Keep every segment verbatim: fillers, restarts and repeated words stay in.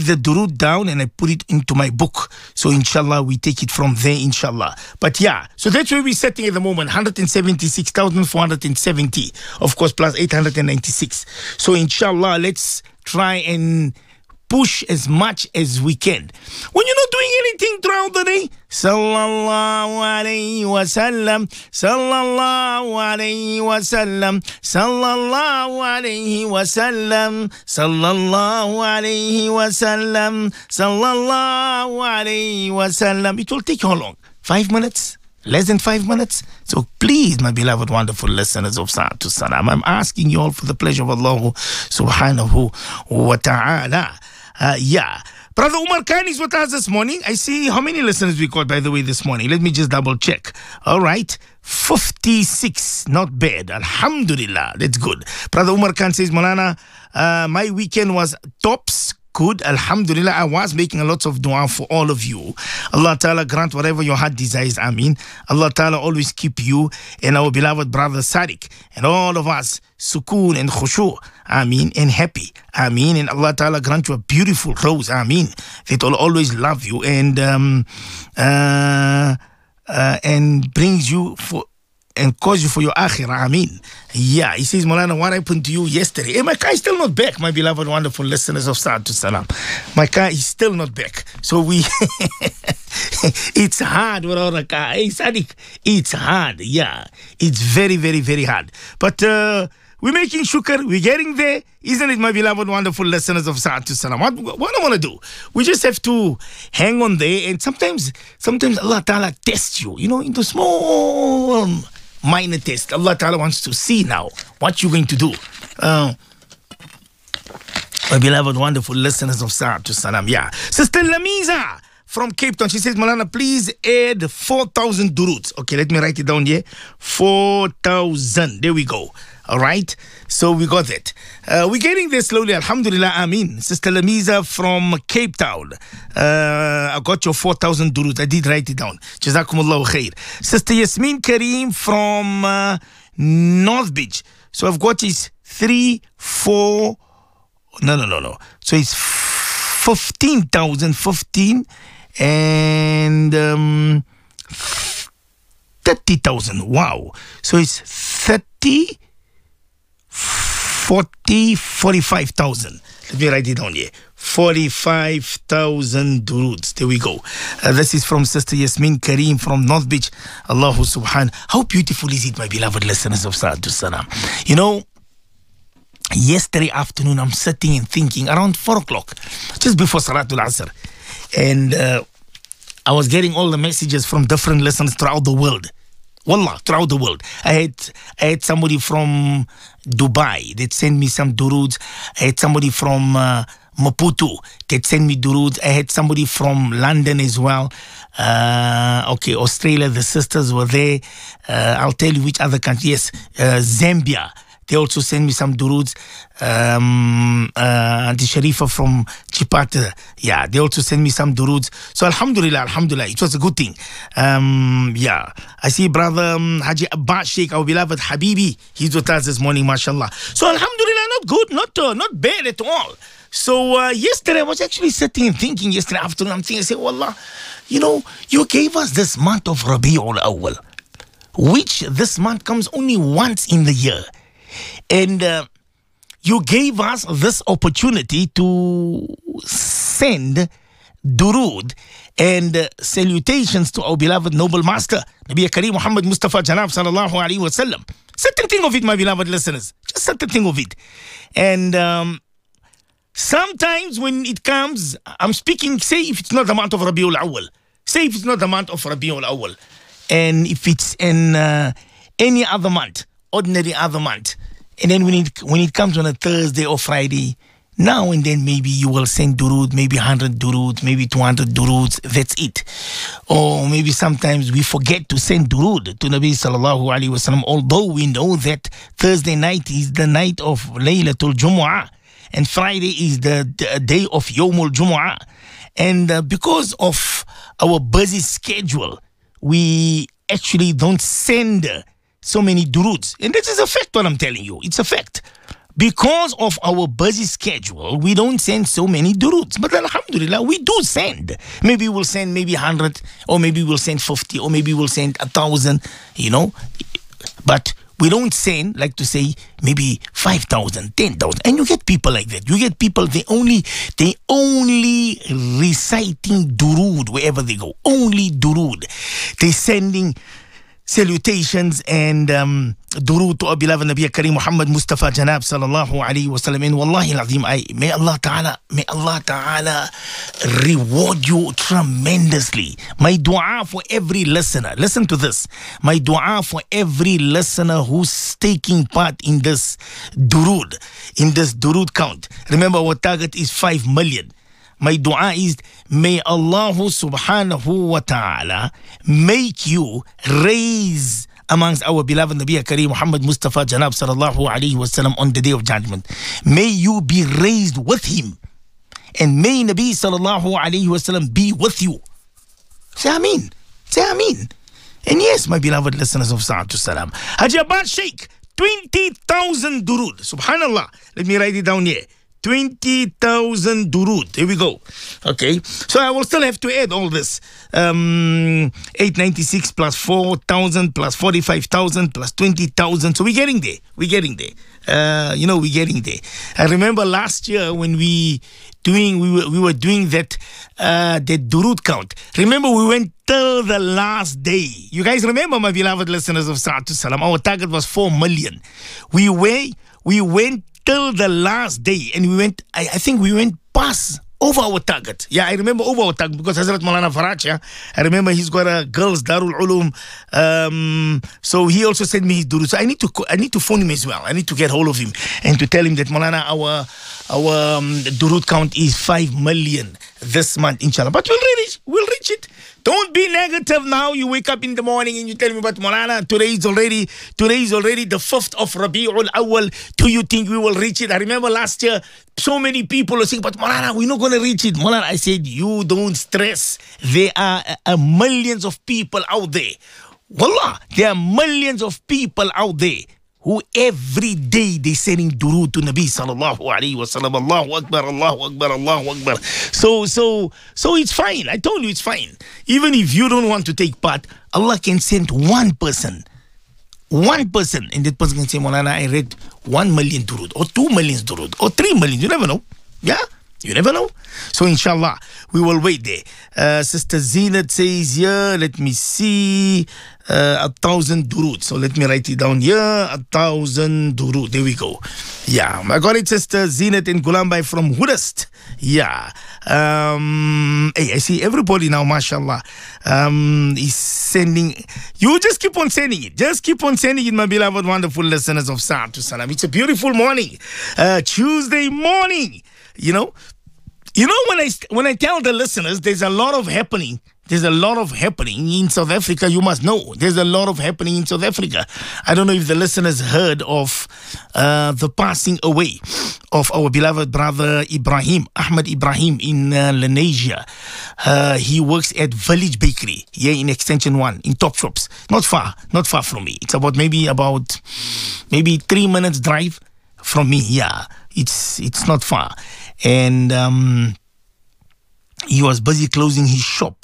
the durood down and I put it into my book. So inshallah, we take it from there, inshallah. But yeah, so that's where we're setting at the moment, one hundred seventy-six thousand four hundred seventy, of course, plus eight hundred ninety-six. So inshallah, let's try and push as much as we can. When you're not doing anything throughout the day, sallallahu alayhi wa sallam, sallallahu alayhi wa sallam, sallallahu alayhi wa sallam, sallallahu alayhi wa sallam, sallallahu alayhi wa sallam. It will take you how long? Five minutes? Less than five minutes? So please, my beloved, wonderful listeners of Sa'atu Salam, I'm asking you all for the pleasure of Allah subhanahu wa ta'ala. Uh, yeah. Brother Umar Khan is with us this morning. I see how many listeners we got, by the way, this morning. Let me just double check. All right. fifty-six. Not bad. Alhamdulillah. That's good. Brother Umar Khan says, Maulana, uh, my weekend was tops. Good. Alhamdulillah. I was making a lot of dua for all of you. Allah Ta'ala grant whatever your heart desires. Ameen. Allah Ta'ala always keep you and our beloved brother Sadiq and all of us sukoon and khushu. Ameen. And happy. Ameen. And Allah Ta'ala grant you a beautiful rose. Ameen. That will always love you and um, uh, uh, and brings you for and cause you for your akhirah. Ameen. Yeah, he says, Maulana, what happened to you yesterday? Hey, my car is still not back, my beloved, wonderful listeners of Sa'atu Salam. My car is still not back. So we, it's hard without a car. Hey, Sadiq, it's hard. Yeah, it's very, very, very hard. But uh, we're making shukr. We're getting there. Isn't it, my beloved, wonderful listeners of Sa'atu Salam? What, what I want to do, we just have to hang on there. And sometimes, sometimes Allah Ta'ala tests you, you know, into small minor test. Allah Ta'ala wants to see now what you're going to do. Uh, my beloved, wonderful listeners of Sa'atu Salam. Yeah. Sister Lamiza from Cape Town. She says, Maulana, please add four thousand duroods. Okay, let me write it down here. four thousand. There we go. All right. So we got that. Uh, we're getting there slowly. Alhamdulillah. Ameen. Sister Lamiza from Cape Town. Uh, I got your four thousand duroods. I did write it down. Jazakumullahu khair. Sister Yasmin Kareem from uh, North Beach. So I've got his three, four. No, no, no, no. So it's fifteen thousand, fifteen and um, thirty thousand. Wow. So it's thirty, forty, forty-five thousand. Let me write it down here. forty-five thousand duroods. There we go. Uh, this is from Sister Yasmin Kareem from North Beach. Allahu subhan. How beautiful is it, my beloved listeners of Sa'atu Salam? You know, yesterday afternoon, I'm sitting and thinking around four o'clock, just before Salatul Asr. And uh, I was getting all the messages from different listeners throughout the world. Wallah, throughout the world. I had, I had somebody from Dubai that sent me some duroods. I had somebody from uh, Maputo that sent me duroods. I had somebody from London as well. Uh, okay, Australia, the sisters were there. Uh, I'll tell you which other country. Yes, uh, Zambia. They also send me some duroods. Um, uh, Auntie Sharifa from Chipata. Yeah, they also send me some duroods. So Alhamdulillah, Alhamdulillah, it was a good thing. Um, yeah, I see brother um, Haji Abbas Sheikh, our beloved Habibi. He's with us this morning, mashallah. So Alhamdulillah, not good, not uh, not bad at all. So uh, yesterday, I was actually sitting and thinking yesterday afternoon, I'm thinking, I said, Wallah, you know, you gave us this month of Rabi'ul Awwal, which this month comes only once in the year. And uh, you gave us this opportunity to send durood and uh, salutations to our beloved noble master, Nabi Kareem Muhammad Mustafa Janab sallallahu alayhi wa sallam. Sit and think of it, my beloved listeners. Just sit and think of it. And um, sometimes when it comes, I'm speaking, say if it's not the month of Rabiul Awwal. Say if it's not the month of Rabiul Awwal. And if it's in uh, any other month, ordinary other month. And then when it when it comes on a Thursday or Friday, now and then maybe you will send durood, maybe one hundred durood, maybe two hundred durood, that's it. Or maybe sometimes we forget to send durood to Nabi sallallahu alayhi wa sallam, although we know that Thursday night is the night of Laylatul Jumu'ah and Friday is the, the day of Yawmul Jumu'ah. And uh, because of our busy schedule, we actually don't send uh, so many duroods. And this is a fact what I'm telling you. It's a fact. because of our busy schedule, we don't send so many duruds. But alhamdulillah, we do send. Maybe we'll send maybe one hundred, or maybe we'll send fifty, or maybe we'll send one thousand, you know. But we don't send, like to say, maybe five thousand, ten thousand. And you get people like that. You get people, they only, they only reciting durud wherever they go. Only durud. They sending salutations and um, durud to our beloved Nabi Kareem Muhammad Mustafa Janab sallallahu alayhi wa sallam. And wallahi al-azim, I, may Allah ta'ala, may Allah ta'ala reward you tremendously. My dua for every listener, listen to this. My dua for every listener who's taking part in this durud, in this durud count. Remember, our target is five million. My dua is, may Allah subhanahu wa ta'ala make you raise amongst our beloved Nabi Kareem Muhammad Mustafa Janab sallallahu alayhi wa sallam on the day of judgment. May you be raised with him. And may Nabi sallallahu alayhi wa sallam be with you. Say Ameen. Say Ameen. And yes, my beloved listeners of Sa'atu Salam, Haji Abbas Sheikh, twenty thousand durud. Subhanallah. Let me write it down here. twenty thousand durud. Here we go. Okay. So I will still have to add all this. Um, eight ninety-six plus four thousand plus forty-five thousand plus twenty thousand. So we're getting there. We're getting there. Uh, you know, we're getting there. I remember last year when we doing we were we were doing that uh that durud count. Remember, we went till the last day. You guys remember, my beloved listeners of Sa'atu Salam, our target was four million. We were we went till the last day, and we went, I, I think we went past over our target. Yeah, I remember over our target because Hazrat Maulana Faraj, yeah, I remember he's got a girls Darul Ulum, um, so he also sent me his durud. So I need to I need to phone him as well. I need to get hold of him and to tell him that Maulana, our our um, durud count is five million this month, inshallah. But we'll reach, we'll reach it. Don't be negative now. You wake up in the morning and you tell me, but Maulana, today is already today is already the fifth of Rabi'ul Awwal. Do you think we will reach it? I remember last year, so many people were saying, but Maulana, we're not going to reach it. Maulana, I said, you don't stress. There are uh, millions of people out there. Wallah, there are millions of people out there who every day they sending durud to Nabi sallallahu alayhi wa sallam. Allahu Akbar, Allahu Akbar, Allahu Akbar. So, so, so it's fine. I told you it's fine. Even if you don't want to take part, Allah can send one person, one person, and that person can say, Maulana, I read one million durud, or two million durud, or three million. You never know. Yeah? You never know. So inshallah, we will wait there. Uh, Sister Zinat says, yeah, let me see, uh, a thousand durud. So let me write it down here, a thousand durud. There we go. Yeah, I got it, Sister Zinat in Gulambai from Hudast. Yeah. Um, hey, I see everybody now, mashallah, um, is sending. You just keep on sending it. Just keep on sending it, my beloved, wonderful listeners of Sa'atu Salam. It's a beautiful morning. Uh, Tuesday morning. You know, you know when I when I tell the listeners there's a lot of happening, there's a lot of happening in South Africa. You must know there's a lot of happening in South Africa. I don't know if the listeners heard of uh, the passing away of our beloved brother Ibrahim, Ahmed Ibrahim in uh, Lenasia. Uh, he works at Village Bakery here in Extension One in Top Shops. Not far, not far from me. It's about maybe about maybe three minutes drive from me. Yeah, it's it's not far. And um, he was busy closing his shop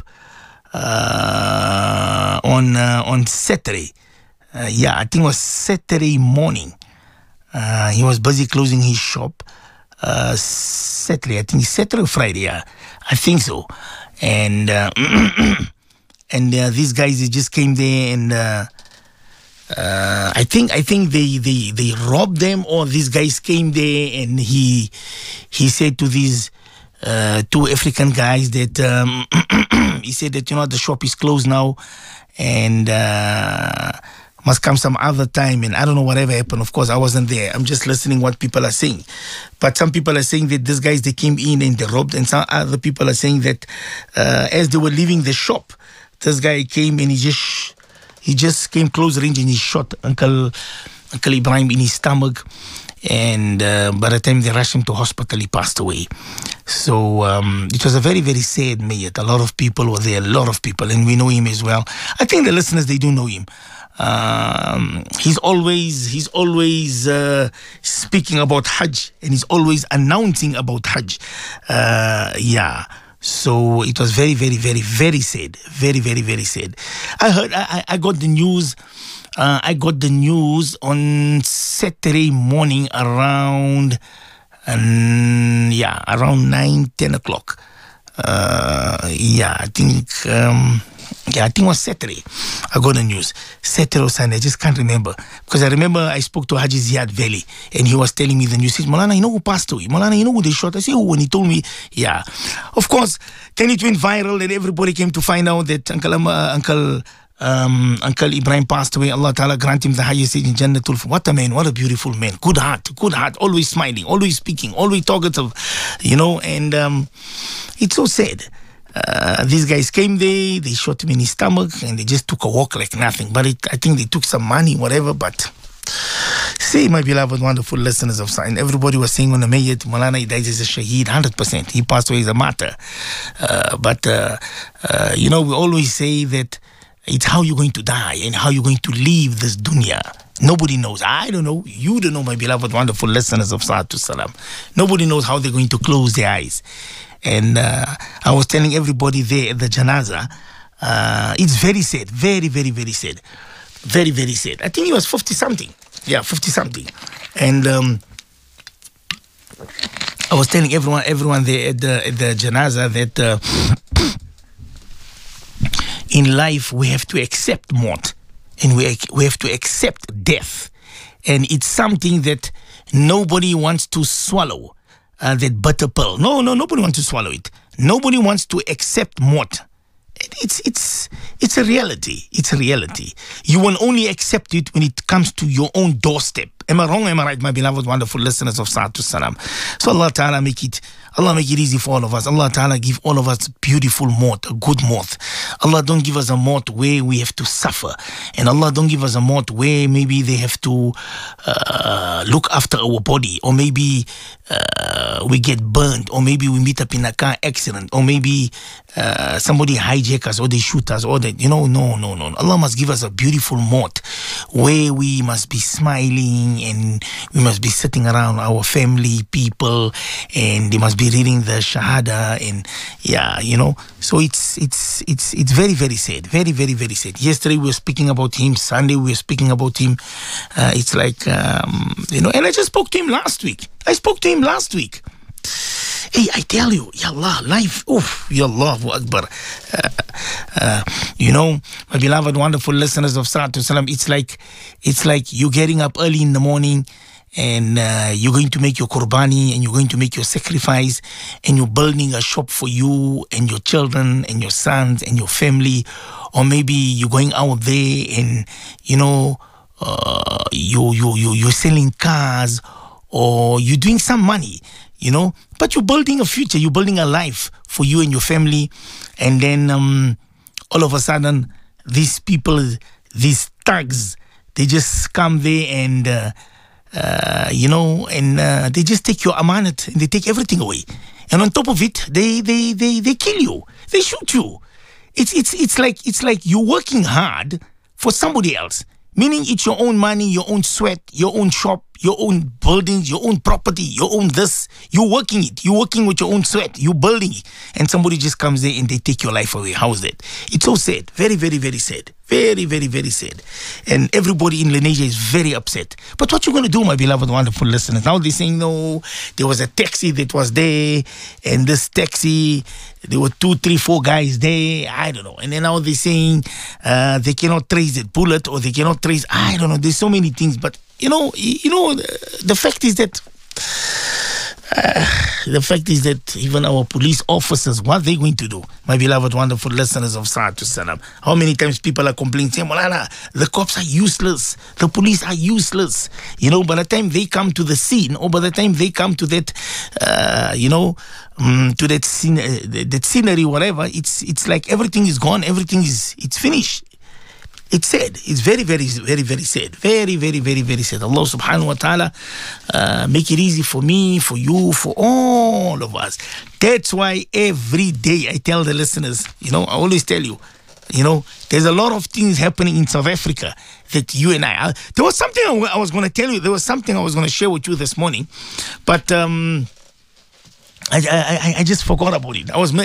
uh, on uh, on Saturday. Uh, yeah, I think it was Saturday morning. Uh, he was busy closing his shop. Uh, Saturday, I think it's Saturday or Friday. Yeah, I think so. And uh, and uh, these guys, they just came there and. Uh, Uh, I think I think they, they, they robbed them, or these guys came there and he he said to these uh, two African guys that um, he said that, you know, the shop is closed now and uh, must come some other time, and I don't know whatever happened. Of course, I wasn't there. I'm just listening what people are saying. But some people are saying that these guys, they came in and they robbed, and some other people are saying that uh, as they were leaving the shop, this guy came and he just He just came close range and he shot Uncle Uncle Ibrahim in his stomach. And uh, by the time they rushed him to hospital, he passed away. So um, it was a very, very sad mayat. A lot of people were there, a lot of people, and we know him as well. I think the listeners, they do know him. Um, he's always he's always uh, speaking about Hajj, and he's always announcing about Hajj. Uh, yeah. So it was very, very, very, very sad. Very, very, very sad. I heard, I, I got the news. Uh, I got the news on Saturday morning around, um, yeah, around nine, ten o'clock. Uh, yeah, I think, um, yeah, I think it was Saturday. I got the news. Saturday or Sunday, I just can't remember. Because I remember I spoke to Haji Ziad Valley, and he was telling me the news. He said, Molana, you know who passed away? Molana, you know who they shot? I said, who? And he told me, yeah. Of course, then it went viral, and everybody came to find out that Uncle, uh, Uncle, um, Uncle Ibrahim passed away. Allah Ta'ala grant him the highest in Jannatul. What a man, what a beautiful man. Good heart, good heart, always smiling, always speaking, always talkative, you know, and um, it's so sad. Uh, these guys came there, they shot him in his stomach, and they just took a walk like nothing. But it, I think they took some money, whatever. But see, my beloved, wonderful listeners of Sign, everybody was saying on the Mayyat, Malana, he died as a shaheed, one hundred percent. He passed away as a martyr. Uh, but, uh, uh, you know, we always say that it's how you're going to die and how you're going to leave this dunya. Nobody knows. I don't know. You don't know, my beloved, wonderful listeners of Salatu Salam. Nobody knows how they're going to close their eyes. And uh, I was telling everybody there at the janaza, uh, it's very sad, very, very, very sad. Very, very sad. I think he was fifty-something. Yeah, fifty-something. And um, I was telling everyone everyone there at the, at the janaza that uh, in life we have to accept maut. And we, we have to accept death. And it's something that nobody wants to swallow. Uh, that butter pill. No, no, nobody wants to swallow it. Nobody wants to accept maut. It's it's it's a reality. It's a reality. You will only accept it when it comes to your own doorstep. Am I wrong? Am I right, my beloved, wonderful listeners of Salatu Salam? So Allah Ta'ala make it, Allah make it easy for all of us. Allah Ta'ala give all of us beautiful maut, a good maut. Allah don't give us a maut where we have to suffer. And Allah don't give us a maut where maybe they have to uh, look after our body, or maybe uh, we get burned, or maybe we meet up in a car accident, or maybe uh, somebody hijack us, or they shoot us, or that, you know, no, no, no. Allah must give us a beautiful maut where we must be smiling, and we must be sitting around our family, people, and they must be reading the Shahada, and yeah, you know. So it's it's it's it's very, very sad, very, very, very sad. Yesterday we were speaking about him. Sunday we were speaking about him. Uh, it's like um, you know, and I just spoke to him last week. I spoke to him last week. Hey, I tell you, Ya Allah, life, oof, Ya Allahu Akbar. Uh, uh, you know, my beloved, wonderful listeners of Salatu Salam, it's like, it's like you're getting up early in the morning, and uh, you're going to make your qurbani, and you're going to make your sacrifice, and you're building a shop for you and your children and your sons and your family. Or maybe you're going out there and, you know, uh, you, you, you, you're selling cars, or you're doing some money, you know, but you're building a future, you're building a life for you and your family. And then um, all of a sudden, these people, these thugs, they just come there and, uh, uh, you know, and uh, they just take your amanat, and they take everything away. And on top of it, they, they, they, they kill you. They shoot you. It's, it's, it's like, it's like you're working hard for somebody else. Meaning it's your own money, your own sweat, your own shop, your own buildings, your own property, your own this. You're working it. You're working with your own sweat. You're building it. And somebody just comes there and they take your life away. How's that? It's so sad. Very, very, very sad. Very, very, very sad. And everybody in Lenasia is very upset. But what you going to do, my beloved, wonderful listeners? Now they're saying, no, there was a taxi that was there. And this taxi, there were two, three, four guys there. I don't know. And then now they're saying uh, they cannot trace that bullet, or they cannot trace, I don't know. There's so many things. But, you know, you know, the, the fact is that Uh, the fact is that even our police officers, what are they going to do? My beloved, wonderful listeners of Salatu Salam, how many times people are complaining, saying, Malana, the cops are useless, the police are useless. You know, by the time they come to the scene, or by the time they come to that, uh, you know, um, to that scene, uh, that scenery, whatever, it's it's like everything is gone, everything is, it's finished. It's sad. It's very, very, very, very sad. Very, very, very, very sad. Allah subhanahu wa ta'ala uh, make it easy for me, for you, for all of us. That's why every day I tell the listeners, you know, I always tell you, you know, there's a lot of things happening in South Africa that you and I, I there was something I, w- I was going to tell you. There was something I was going to share with you this morning, but um, I, I, I just forgot about it. I was